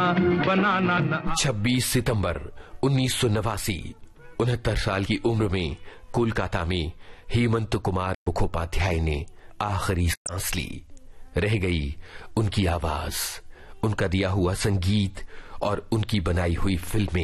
बनाना न। 26 सितंबर 1989, 69 साल की उम्र में कोलकाता में हेमंत कुमार मुखोपाध्याय ने आखिरी सांस ली। रह गई उनकी आवाज, उनका दिया हुआ संगीत और उनकी बनाई हुई फिल्में।